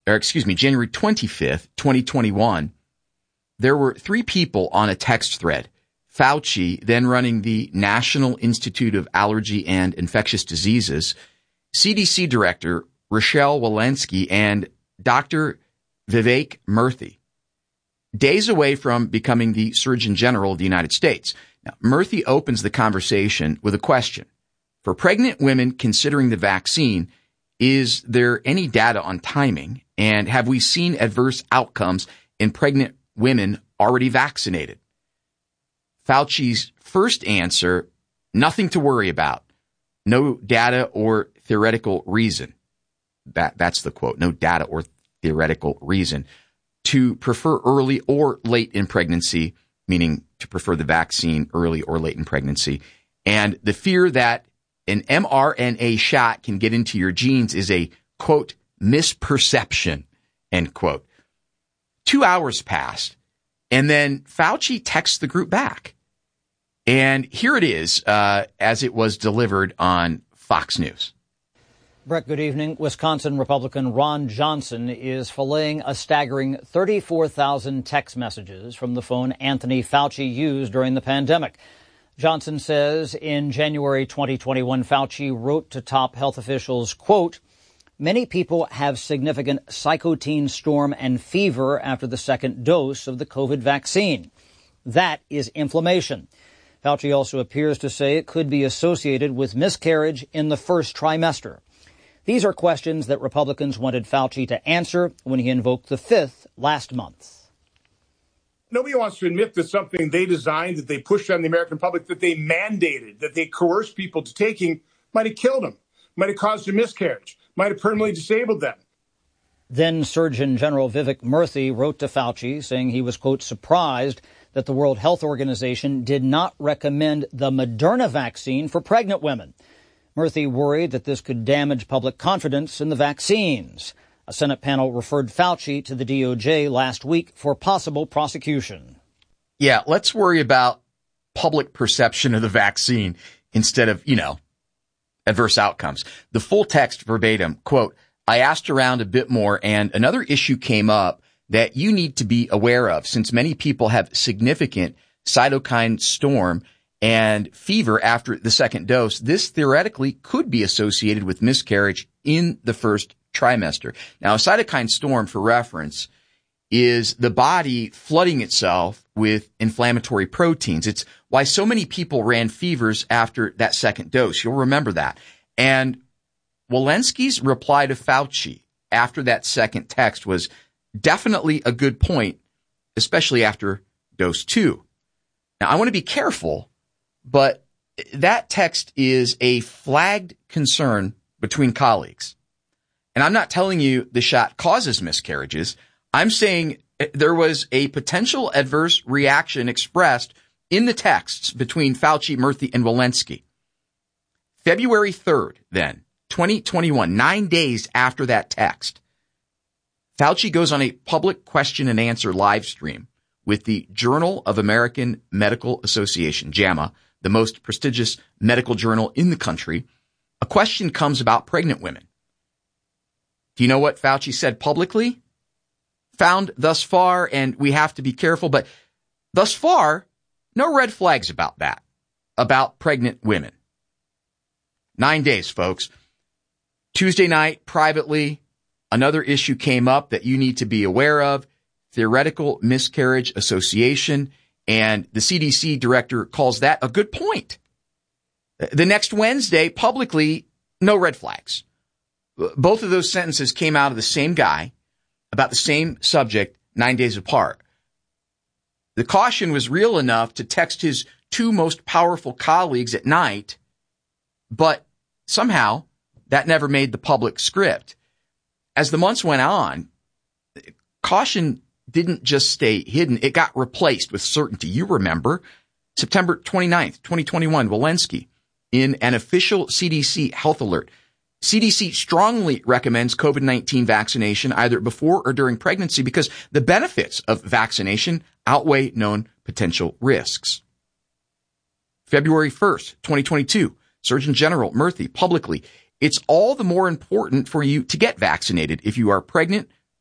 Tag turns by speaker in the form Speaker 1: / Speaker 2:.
Speaker 1: January 25th, 2021, there were 3 people on a text thread. Fauci, then running the National Institute of Allergy and Infectious Diseases, CDC Director Rochelle Walensky, and Dr. Vivek Murthy, days away from becoming the Surgeon General of the United States. Now, Murthy opens the conversation with a question. For pregnant women considering the vaccine, is there any data on timing? And have we seen adverse outcomes in pregnant women already vaccinated? Fauci's first answer, nothing to worry about. No data or theoretical reason. That's the quote. No data or theoretical reason to prefer early or late in pregnancy, meaning to prefer the vaccine early or late in pregnancy. And the fear that an mRNA shot can get into your genes is a, quote, misperception, end quote. 2 hours passed, and then Fauci texts the group back. And here it is, as it was delivered on Fox News.
Speaker 2: Brett, good evening. Wisconsin Republican Ron Johnson is filleting a staggering 34,000 text messages from the phone Anthony Fauci used during the pandemic. Johnson says in January 2021, Fauci wrote to top health officials, quote, many people have significant cytokine storm and fever after the second dose of the COVID vaccine. That is inflammation. Fauci also appears to say it could be associated with miscarriage in the first trimester. These are questions that Republicans wanted Fauci to answer when he invoked the fifth last month.
Speaker 3: Nobody wants to admit that something they designed, that they pushed on the American public, that they mandated, that they coerced people to taking, might have killed them, might have caused a miscarriage, might have permanently disabled them.
Speaker 2: Then Surgeon General Vivek Murthy wrote to Fauci saying he was, quote, surprised that the World Health Organization did not recommend the Moderna vaccine for pregnant women. Murthy worried that this could damage public confidence in the vaccines. A Senate panel referred Fauci to the DOJ last week for possible prosecution.
Speaker 1: Yeah, let's worry about public perception of the vaccine instead of, adverse outcomes. The full text verbatim, quote, I asked around a bit more and another issue came up that you need to be aware of since many people have significant cytokine storm and fever after the second dose. This theoretically could be associated with miscarriage in the first trimester. Now, a cytokine storm, for reference, is the body flooding itself with inflammatory proteins. It's why so many people ran fevers after that second dose. You'll remember that. And Walensky's reply to Fauci after that second text was definitely a good point, especially after dose 2. Now, I want to be careful, but that text is a flagged concern between colleagues. And I'm not telling you the shot causes miscarriages. I'm saying there was a potential adverse reaction expressed in the texts between Fauci, Murthy, and Walensky. February 3rd, then, 2021, 9 days after that text, Fauci goes on a public question and answer live stream with the Journal of American Medical Association, JAMA, the most prestigious medical journal in the country. A question comes about pregnant women. Do you know what Fauci said publicly? Found thus far, and we have to be careful, but thus far, no red flags about that, about pregnant women. 9 days, folks. Tuesday night, privately, another issue came up that you need to be aware of, theoretical miscarriage association, and the CDC director calls that a good point. The next Wednesday, publicly, no red flags. Both of those sentences came out of the same guy about the same subject 9 days apart. The caution was real enough to text his 2 most powerful colleagues at night, but somehow that never made the public script. As the months went on, caution didn't just stay hidden. It got replaced with certainty. You remember September 29th, 2021, Walensky, in an official CDC health alert. CDC strongly recommends COVID-19 vaccination either before or during pregnancy because the benefits of vaccination outweigh known potential risks. February 1st, 2022, Surgeon General Murthy publicly, it's all the more important for you to get vaccinated if you are pregnant